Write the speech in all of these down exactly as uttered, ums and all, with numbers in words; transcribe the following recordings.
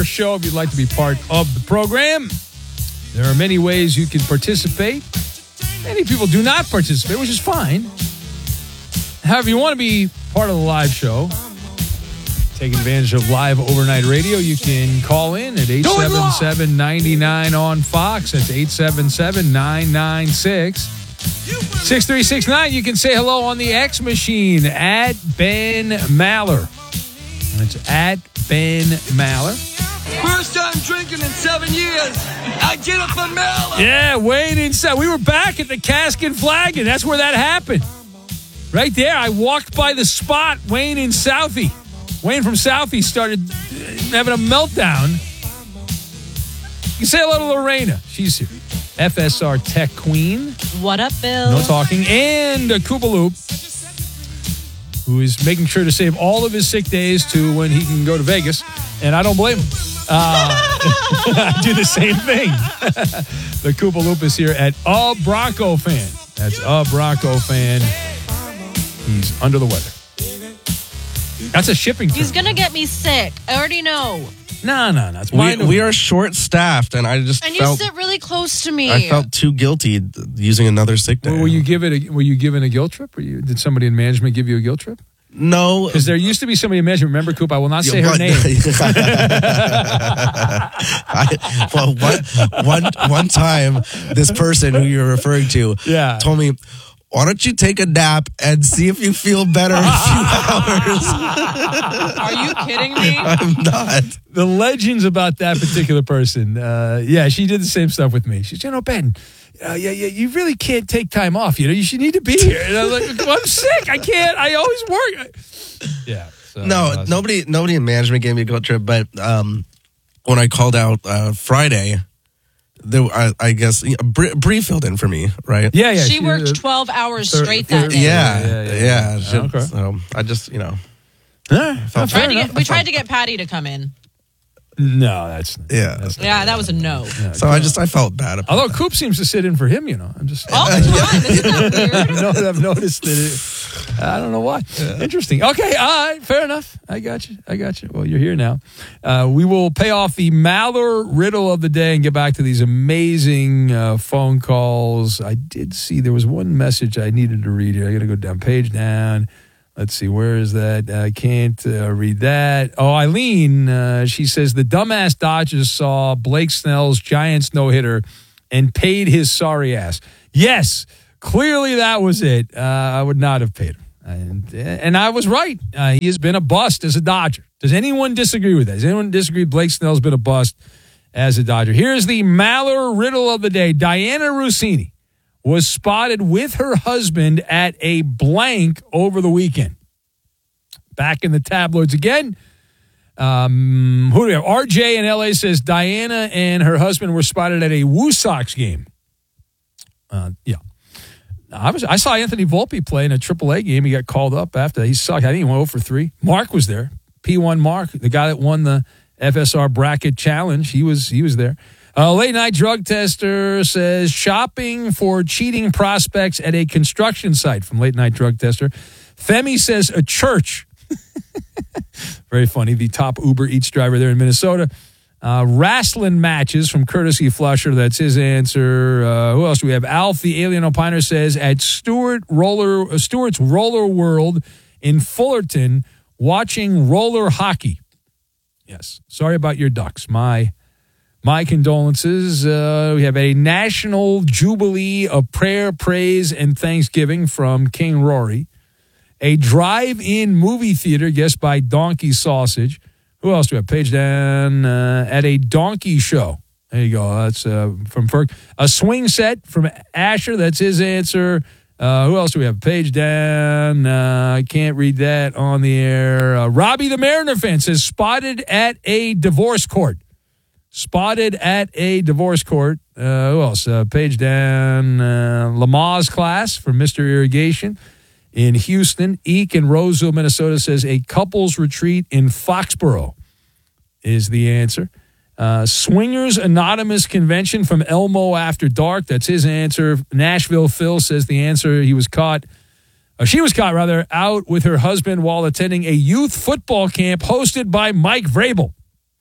show if you'd like to be part of the program. There are many ways you can participate. Many people do not participate, which is fine. However, you want to be part of the live show, take advantage of live overnight radio, you can call in at eight seven seven, nine nine on Fox. That's eight seven seven, nine nine six, six three six nine. You can say hello on the X machine at Ben Maller. That's at Ben Maller. First time drinking in seven years. I get it from Maller. Yeah, Wayne inside. We were back at the Cask and Flagon. That's where that happened. Right there. I walked by the spot. Wayne in Southie. Wayne from Southie started having a meltdown. You can say hello to Lorena. She's here. F S R Tech Queen. What up, Bill? No talking. And uh, Koopaloop, who is making sure to save all of his sick days to when he can go to Vegas. And I don't blame him. Uh, I do the same thing. The Koopaloop is here at A Bronco Fan. That's A Bronco Fan. He's under the weather. That's a shipping term. He's going to get me sick. I already know. No, no, no. It's we, we are short-staffed, and I just and felt... you sit really close to me. I felt too guilty using another sick day. Well, were you given a, were you given a guilt trip? Were you, did somebody in management give you a guilt trip? No. Because there used to be somebody in management. Remember, Coop? I will not say yeah, her name. I, well, one, one, one time, this person who you're referring to yeah. told me, why don't you take a nap and see if you feel better in a few hours? Are you kidding me? I'm not. The legends about that particular person. Uh, yeah, she did the same stuff with me. She said, you know, Ben, uh, yeah, yeah, you really can't take time off. You know, you should need to be here. And I was like, well, I'm sick. I can't. I always work. Yeah. So, no, uh, nobody nobody in management gave me a guilt trip, but um, when I called out uh, Friday, there, I, I guess Bree, Bree filled in for me, right? Yeah, yeah. She, she worked twelve hours third, straight third, that day. Yeah, yeah. yeah. yeah, yeah. She, okay. So I just, you know. Right. We, tried to, get, we tried to get Patty to come in. No, that's yeah, that's yeah. That was a no. Yeah, so I just I felt bad about Although that. Coop seems to sit in for him, you know. I'm just all the time. Isn't that weird? no, I've noticed that. It, I don't know why. Yeah. Interesting. Okay, all right, fair enough. I got you. I got you. Well, you're here now. Uh, we will pay off the Maller riddle of the day and get back to these amazing uh, phone calls. I did see there was one message I needed to read here. I got to go down, page down. Let's see, where is that? I can't uh, read that. Oh, Eileen, uh, she says, the dumbass Dodgers saw Blake Snell's Giants no-hitter and paid his sorry ass. Yes, clearly that was it. Uh, I would not have paid him. And, and I was right. Uh, he has been a bust as a Dodger. Does anyone disagree with that? Does anyone disagree Blake Snell's been a bust as a Dodger? Here's the Maller riddle of the day. Diana Rossini was spotted with her husband at a blank over the weekend. Back in the tabloids again. Um, who do we have? R J in L A says Diana and her husband were spotted at a Woo Sox game. Uh, yeah. I was. I saw Anthony Volpe play in a triple A game. He got called up after. He sucked. I think he went oh for three. Mark was there. P one Mark, the guy that won the F S R Bracket Challenge. He was, he was there. Uh, late night drug tester says shopping for cheating prospects at a construction site from late night drug tester. Femi says a church. Very funny. The top Uber Eats driver there in Minnesota. Uh, wrestling matches from Courtesy Flusher. That's his answer. Uh, who else do we have? Alf, the alien opiner, says at Stewart Roller, uh, Stewart's Roller World in Fullerton, watching roller hockey. Yes. Sorry about your Ducks. My My condolences. Uh, we have a national jubilee of prayer, praise, and thanksgiving from King Rory. A drive-in movie theater, guessed by Donkey Sausage. Who else do we have? Page down. Uh, at a donkey show. There you go. That's uh, from Ferg. A swing set from Asher. That's his answer. Uh, who else do we have? Page down. Uh, I can't read that on the air. Uh, Robbie the Mariner fan says spotted at a divorce court. Spotted at a divorce court. Uh, who else? Uh, page down. Uh, Lamaze class from Mister Irrigation in Houston. Eek in Roseville, Minnesota says a couples retreat in Foxborough is the answer. Uh, Swingers Anonymous Convention from Elmo After Dark. That's his answer. Nashville Phil says the answer. He was caught, uh, she was caught rather, out with her husband while attending a youth football camp hosted by Mike Vrabel.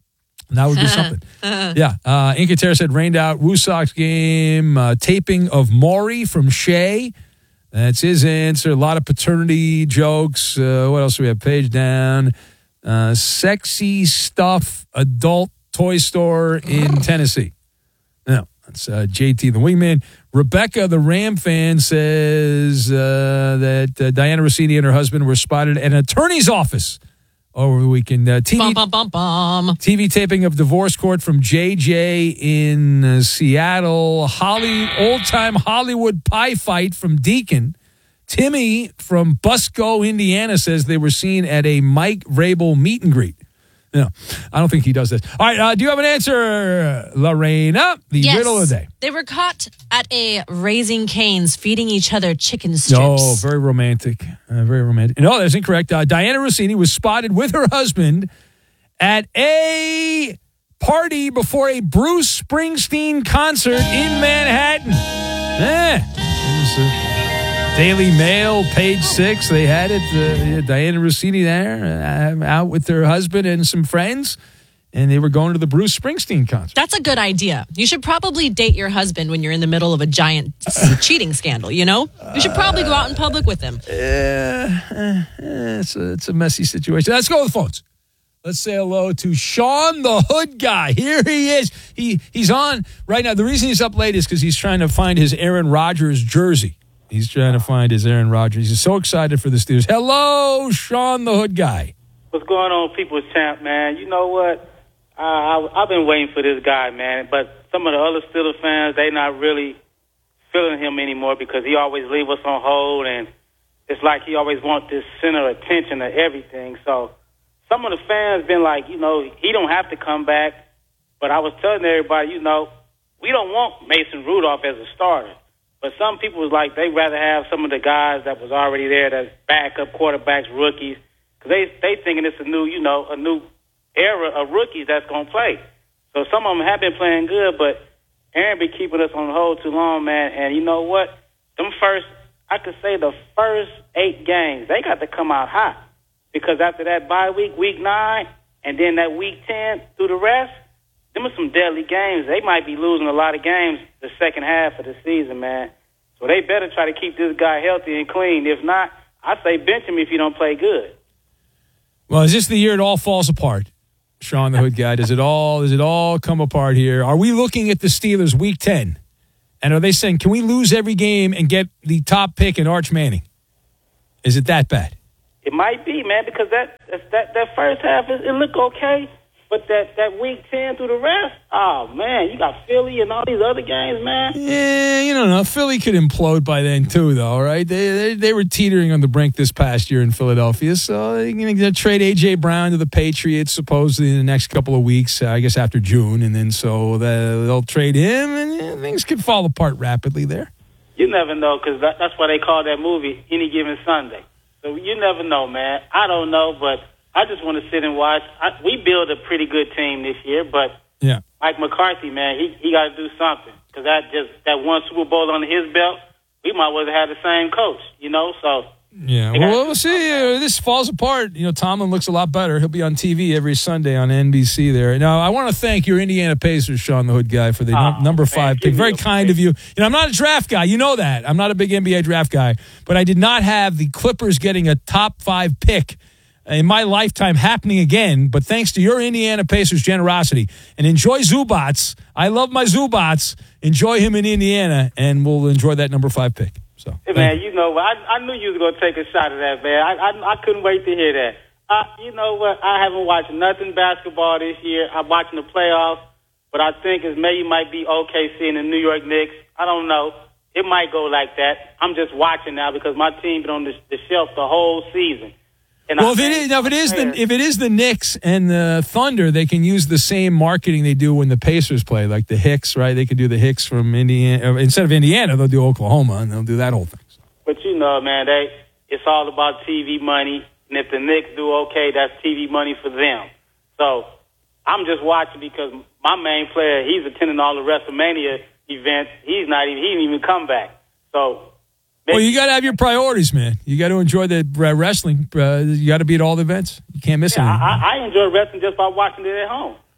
That would be something. Yeah. Uh, Inca Terra said, rained out. Woo Sox game. Uh, taping of Maury from Shea. That's his answer. A lot of paternity jokes. Uh, what else do we have? Page down. Uh, sexy stuff. Adult toy store in Tennessee. No, that's uh, J T, the wingman. Rebecca, the Ram fan, says uh, that uh, Diana Rossini and her husband were spotted at an attorney's office over the weekend. Uh, T V, Bum, bum, bum, bum. T V taping of divorce court from J J in uh, Seattle. Holly, old-time Hollywood pie fight from Deacon. Timmy from Busco, Indiana, says they were seen at a Mike Vrabel meet and greet. No, I don't think he does this. All right, uh, do you have an answer, Lorena? The Yes. riddle of the day. They were caught at a Raising Cane's feeding each other chicken strips. No, very romantic. Uh, very romantic. No, that's incorrect. Uh, Diana Rossini was spotted with her husband at a party before a Bruce Springsteen concert in Manhattan. Eh. It was, uh, Daily Mail, page six. They had it. Uh, Diana Rossini there, uh, out with her husband and some friends, and they were going to the Bruce Springsteen concert. That's a good idea. You should probably date your husband when you're in the middle of a giant s- cheating scandal, you know? You should probably go out in public with him. Yeah, uh, uh, it's, a, it's a messy situation. Let's go with the phones. Let's say hello to Sean, the hood guy. Here he is. He He's on right now. The reason he's up late is because he's trying to find his Aaron Rodgers jersey. He's trying to find his Aaron Rodgers. He's so excited for the Steelers. Hello, Sean, the hood guy. What's going on, People's Champ, man? You know what? Uh, I, I've been waiting for this guy, man. But some of the other Steelers fans, they not really feeling him anymore because he always leave us on hold, and it's like he always wants this center of attention of everything. So some of the fans been like, you know, he don't have to come back. But I was telling everybody, you know, we don't want Mason Rudolph as a starter. But some people was like they'd rather have some of the guys that was already there, that's backup quarterbacks, rookies, because they they thinking it's a new, you know, a new era of rookies that's going to play. So some of them have been playing good, but Aaron been keeping us on hold too long, man. And you know what? Them first, I could say the first eight games, they got to come out hot, because after that bye week, week nine, and then that week ten through the rest, them are some deadly games. They might be losing a lot of games the second half of the season, man. So they better try to keep this guy healthy and clean. If not, I say bench him if you don't play good. Well, is this the year it all falls apart, Sean, the hood guy? Does it all does it all come apart here? Are we looking at the Steelers week ten, and are they saying, can we lose every game and get the top pick in Arch Manning? Is it that bad? It might be, man, because that that that first half, it, it looked okay. But that, that week ten through the rest, oh, man, you got Philly and all these other games, man. Yeah, you don't know. Philly could implode by then, too, though, right? They they, they were teetering on the brink this past year in Philadelphia, so they're going to trade A J. Brown to the Patriots supposedly in the next couple of weeks, uh, I guess after June, and then so they'll trade him, and yeah, things could fall apart rapidly there. You never know, because that, that's why they call that movie Any Given Sunday. So you never know, man. I don't know, but I just want to sit and watch. I, we build a pretty good team this year, but yeah, Mike McCarthy, man, he he got to do something, because that just that one Super Bowl under his belt, we might well have had the same coach, you know. So yeah, well, we'll see. Uh, this falls apart. You know, Tomlin looks a lot better. He'll be on T V every Sunday on N B C there. Now, I want to thank your Indiana Pacers, Sean the Hood guy, for the oh, num- number man, five pick. Very kind break. of you. You know, I'm not a draft guy. You know that. I'm not a big N B A draft guy, but I did not have the Clippers getting a top five pick in my lifetime happening again, but thanks to your Indiana Pacers generosity. And enjoy Zubats. I love my Zubats. Enjoy him in Indiana, and we'll enjoy that number five pick. So, hey, man, you know, I I knew you was going to take a shot at that, man. I I, I couldn't wait to hear that. Uh, you know what? I haven't watched nothing basketball this year. I'm watching the playoffs, but I think it's maybe might be O K C and the New York Knicks. I don't know. It might go like that. I'm just watching now because my team been on the, the shelf the whole season. And well, I if it is now, if it is the if it is the Knicks and the Thunder, they can use the same marketing they do when the Pacers play, like the Hicks, right? They could do the Hicks from Indiana instead of Indiana, they'll do Oklahoma, and they'll do that whole thing. But you know, man, they it's all about T V money, and if the Knicks do okay, that's T V money for them. So I'm just watching because my main player, he's attending all the WrestleMania events. He's not even he didn't even come back. So. Well, you got to have your priorities, man. You got to enjoy the uh, wrestling. Uh, you got to be at all the events. You can't miss yeah, anything. I, I enjoy wrestling just by watching it at home.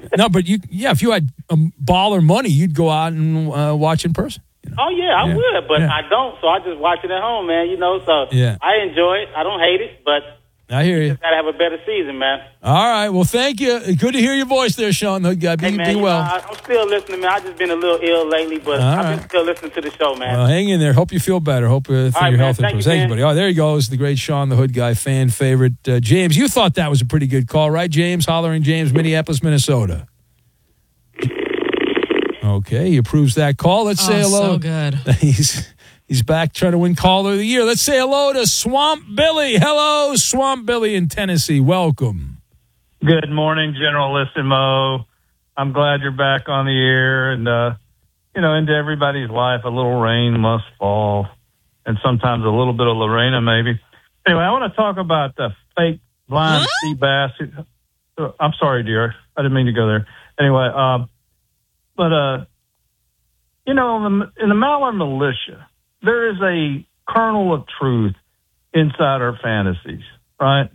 No, but you, yeah, if you had um, baller money, you'd go out and uh, watch in person. You know? Oh, yeah, I Yeah. would, but Yeah. I don't, so I just watch it at home, man, you know, so Yeah. I enjoy it. I don't hate it, but I hear you. just got to have a better season, man. All right. Well, thank you. Good to hear your voice there, Sean. The guy, be, Hey, man, be you well. know, I, I'm still listening, man. I've just been a little ill lately, but All I've right. been still listening to the show, man. Well, hang in there. Hope you feel better. Hope uh, right, your man. health Thank improves. you, Thank you, man. buddy. Oh, there he goes. The great Sean, the Hood Guy, fan favorite. Uh, James, you thought that was a pretty good call, right? James, hollering James, Minneapolis, Minnesota. Okay, he approves that call. Let's say Oh, hello. so good. He's he's back trying to win Caller of the Year. Let's say hello to Swamp Billy. Hello, Swamp Billy in Tennessee. Welcome. Good morning, General Listen Mo. I'm glad you're back on the air. And, uh, you know, into everybody's life, a little rain must fall. And sometimes a little bit of Lorena, maybe. Anyway, I want to talk about the fake blind Huh? sea bass. Uh, I'm sorry, dear. I didn't mean to go there. Anyway, um, but, uh, you know, in the, in the Maller militia, there is a kernel of truth inside our fantasies, right?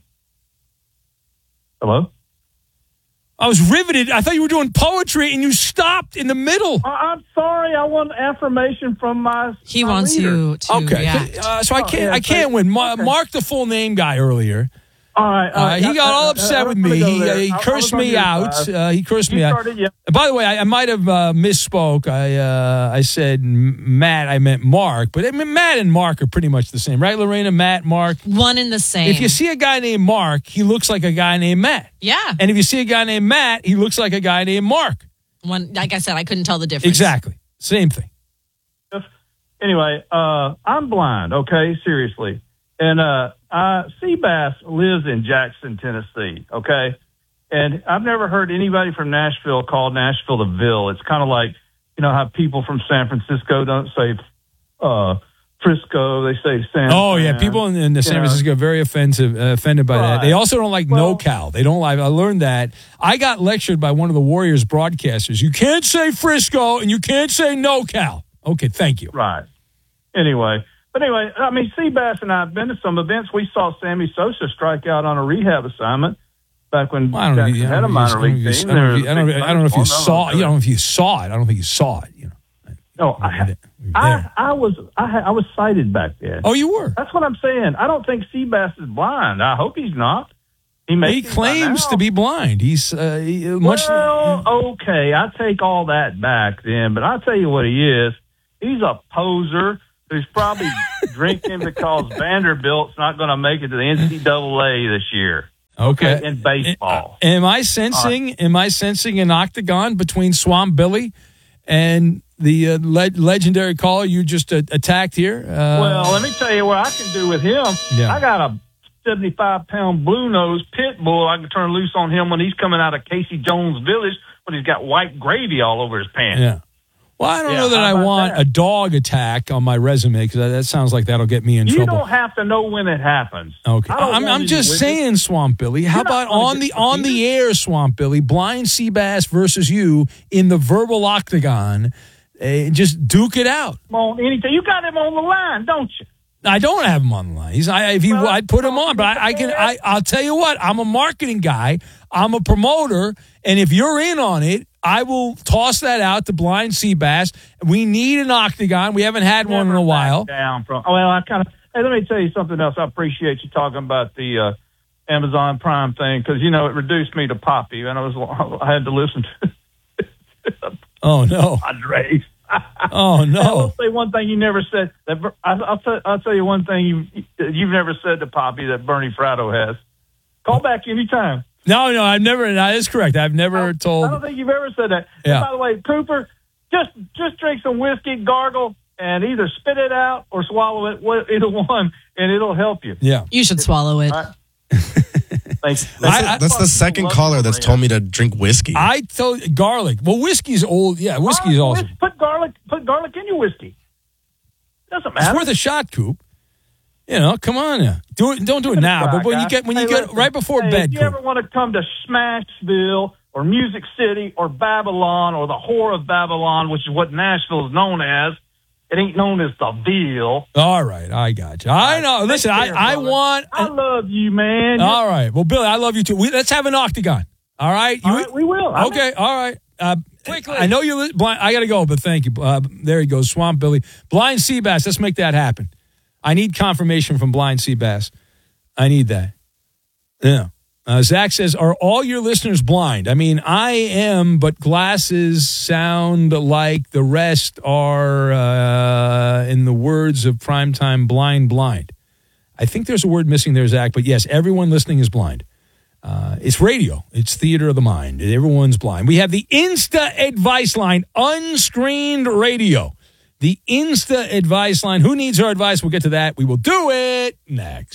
Hello? I was riveted. I thought you were doing poetry, and you stopped in the middle. I- I'm sorry. I want affirmation from my. He my wants leader. you to Okay, react. uh, so I Oh, can't. yeah, I can't so- win. Ma- okay. Mark, the full name guy earlier. All right. all Uh, right. he I- got I- all I- upset I with was gonna me. go He, there. uh, he I- I cursed was on me your out. side. Uh, he cursed You me out. started, yeah. By the way, I, I might have uh, misspoke. I uh, I said M- Matt. I meant Mark. But I mean, Matt and Mark are pretty much the same, right, Lorena? Matt, Mark. One and the same. If you see a guy named Mark, he looks like a guy named Matt. yeah. And if you see a guy named Matt, he looks like a guy named Mark. One, like I said, I couldn't tell the difference. Exactly. Same thing. Anyway, uh, I'm blind. Okay, seriously, and uh, uh, Seabass lives in Jackson, Tennessee. Okay, and I've never heard anybody from Nashville call Nashville the Ville. It's kind of like, you know how people from San Francisco don't say uh, Frisco; they say San. Oh yeah, Fran. people in, in the San Yeah. Francisco are very offensive, uh, offended by that. Right. They also don't like Well- NoCal. They don't like. I learned that. I got lectured by one of the Warriors broadcasters. You can't say Frisco and you can't say NoCal. Okay, thank you. Right. Anyway, but anyway, I mean, Seabass and I have been to some events. We saw Sammy Sosa strike out on a rehab assignment back when Well, I don't know if Jackson you- I had a don't know if minor you- league I team. don't know if you- I don't There was a I don't know if you big saw. baseball. You don't know if you saw it. I don't think you saw it. You know. No, I, You were I, there. I was I, had- I was sighted back then. Oh, you were. That's what I'm saying. I don't think Seabass is blind. I hope he's not. He, may He be by claims now. to be blind. He's uh, he- much. Well, okay, I take all that back then, but I'll tell you what he is. He's a poser who's probably drinking because Vanderbilt's not going to make it to the N C double A this year. Okay. In baseball. Uh, Am I sensing? Am I sensing an octagon between Swamp Billy and the uh, le- legendary caller you just uh, attacked here? Uh, Well, let me tell you what I can do with him. Yeah. I got a seventy-five pound blue nose pit bull I can turn loose on him when he's coming out of Casey Jones Village when he's got white gravy all over his pants. yeah. Well, I don't Yeah, know that how I about want that? a dog attack on my resume because that, that sounds like that'll get me in You trouble. don't have to know when it happens. Okay, I don't I'm, want I'm any just witness. saying, Swamp Billy. How You're not about gonna on get the on the subpoenaed. air, Swamp Billy? Blind Seabass versus you in the verbal octagon. Uh, just duke it out. Come on, anything. You got him on the line, don't you? I don't have him on the line. He's, I, if he, Well, I'd put him on, but I, I can. I, I'll tell you what. I'm a marketing guy. I'm a promoter, and if you're in on it, I will toss that out to Blind Seabass. We need an octagon. We haven't had one in Never a back while. Down from. Well, I kind of. Hey, let me tell you something else. I appreciate you talking about the uh, Amazon Prime thing because you know it reduced me to Poppy, and I was I had to listen to Oh no! Padres. Oh I'll no! say one thing you never said. That I, I'll, tell, I'll tell you one thing you you've never said to Poppy that Bernie Fratto has. Call back anytime. No, no, I've never. That is correct. I've never I told. don't think you've ever said that. Yeah. And by the way, Cooper, just just drink some whiskey, gargle, and either spit it out or swallow it. wh- Either one, and it'll help you. Yeah. You should swallow it. All right. Thanks. I- I- That's, that's the second caller that's told me to drink whiskey. I told garlic. Well, whiskey's old. Yeah, whiskey's Uh, awesome. whis- Put garlic. Put garlic in your whiskey. Doesn't It's matter. worth a shot, Coop. You know, come on now. Do it. Don't do it now. But when you get when you Hey, get listen, right before hey, bed, if you Coop. ever want to come to Smashville or Music City or Babylon or the whore of Babylon, which is what Nashville is known as, it ain't known as the Ville. All right, I got you. I know. Listen, I, care, I brother. want. I love you, man. all right. Well, Billy, I love you too. We, let's have an octagon. All right. All You- right, we will. I Okay. All right. Uh, Quickly. I know you're li- blind. I got to go, but thank you. Uh, there he goes, Swamp Billy. Blind Seabass. Let's make that happen. I need confirmation from Blind Seabass. I need that. Yeah. Uh, Zach says, are all your listeners blind? I mean, I am, but glasses sound like the rest are, uh, in the words of Primetime, blind, blind. I think there's a word missing there, Zach, but yes, everyone listening is blind. Uh, it's radio. It's theater of the mind. Everyone's blind. We have the Insta Advice Line, unscreened radio. The Insta Advice Line. Who needs our advice? We'll get to that. We will do it next.